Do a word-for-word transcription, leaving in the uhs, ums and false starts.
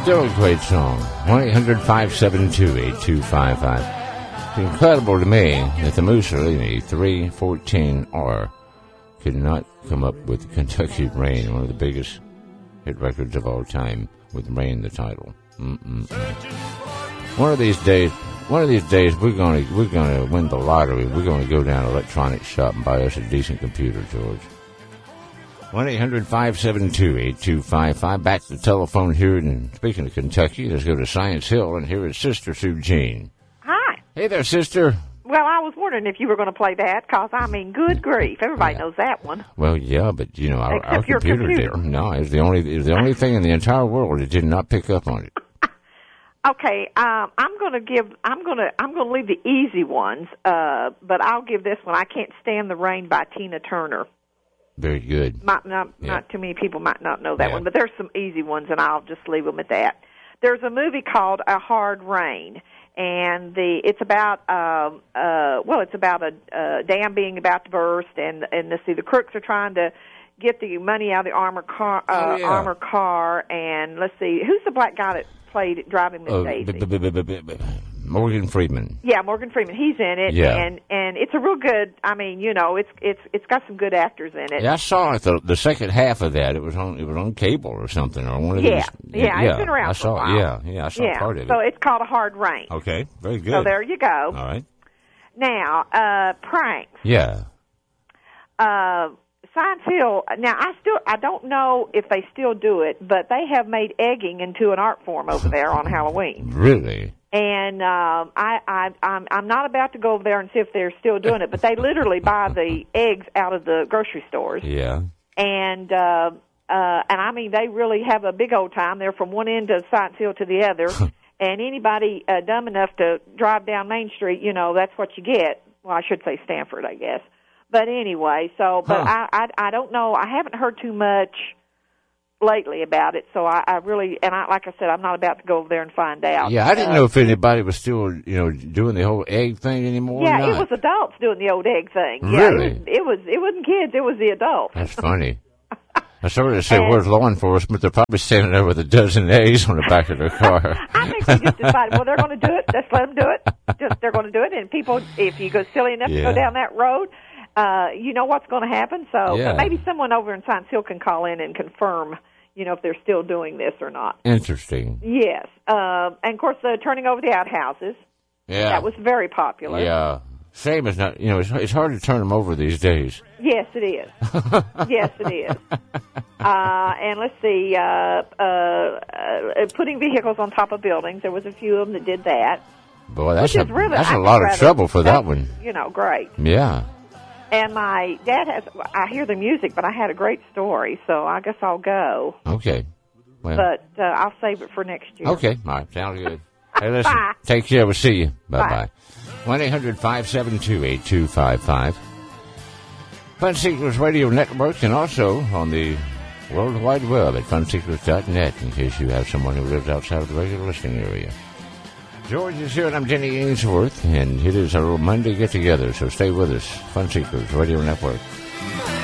Still a great song. one eight hundred five seven two eight two five five. It's incredible to me that the Mussolini three fourteen R could not come up with Kentucky Rain, one of the biggest hit records of all time, with Rain the title. Mm-mm. One of these days, one of these days, we're gonna we're gonna win the lottery. We're gonna go down to an electronics shop and buy us a decent computer, George. one eight hundred five seven two eight two five five. Back to the telephone here. And speaking of Kentucky, let's go to Science Hill, and here is Sister Sue Jean. Hi. Hey there, sister. Well, I was wondering if you were going to play that, because, I mean, good grief. Everybody yeah. knows that one. Well, yeah, but, you know, our, our Except your computer, computer didn't. No, it's the only it's the only thing in the entire world that did not pick up on it. Okay, um, I'm going to give. I'm going to. I'm going to leave the easy ones, uh, but I'll give this one. I Can't Stand the Rain by Tina Turner. Very good. Might not, yeah. not too many people might not know that yeah. one, but there's some easy ones, and I'll just leave them at that. There's a movie called A Hard Rain, and the it's about um, uh, well, it's about a uh, dam being about to burst, and and let's see, the crooks are trying to get the money out of the armor car, uh, oh, yeah. armor car, and let's see, who's the black guy that played driving Miss Oh, Daisy? b- b- b- b- b- Morgan Freeman. Yeah, Morgan Freeman. He's in it, Yeah. and and it's a real good. I mean, you know, it's it's it's got some good actors in it. Yeah, I saw it. The, the second half of that, it was on it was on cable or something, or one of Yeah, these. yeah, yeah, it's been around I for saw a while. it. Yeah, yeah, I saw yeah, part of it. so it's called A Hard Rain. Okay, very good. So there you go. All right. Now, uh, pranks. Yeah. Uh, Science Hill. Now, I still I don't know if they still do it, but they have made egging into an art form over there on Halloween. Really? And um, I, I, I'm, I'm not about to go over there and see if they're still doing it, but they literally buy the eggs out of the grocery stores. Yeah. And uh, uh, and I mean, they really have a big old time. They're from one end of Science Hill to the other. And anybody uh, dumb enough to drive down Main Street, you know, that's what you get. Well, I should say Stanford, I guess. But anyway, so but huh. I, I I don't know. I haven't heard too much lately about it, so I, I really and I like I said, I'm not about to go over there and find out. Yeah, I didn't uh, know if anybody was still, you know, doing the whole egg thing anymore. Yeah, or not. it was adults doing the old egg thing. Really? Yeah, it was, it was it wasn't kids, it was the adults. That's funny. I started to say, And- where's law enforcement? They're probably standing there with a dozen eggs on the back of their car. I think they just decided, well, they're going to do it. Just let them do it. Just they're going to do it. And people, if you go silly enough Yeah. to go down that road, uh, you know what's going to happen. So Yeah. but maybe someone over in Science Hill can call in and confirm, you know, if they're still doing this or not. Interesting. Yes. Uh, and, of course, the turning over the outhouses. Yeah. That was very popular. Yeah. Shame is not, you know, it's, it's hard to turn them over these days. Yes, it is. Yes, it is. Uh, and let's see, uh, uh, uh, putting vehicles on top of buildings. There was a few of them that did that. Boy, that's Which a, is really, that's I a would lot of rather- trouble for that that's, one. You know, great. Yeah. And my dad has, I hear the music, but I had a great story, so I guess I'll go. Okay. Well, But uh, I'll save it for next year. okay. All right. Sounds good. Hey, listen. Bye. Take care. We'll see you. Bye. Bye-bye. one eight hundred five seven two eight two five five. Fun Seekers Radio Network, and also on the World Wide Web at fun seekers dot net, in case you have someone who lives outside of the regular listening area. George is here, and I'm Jenny Ainsworth, and it is our little Monday get-together, so stay with us. Fun Seekers Radio Network.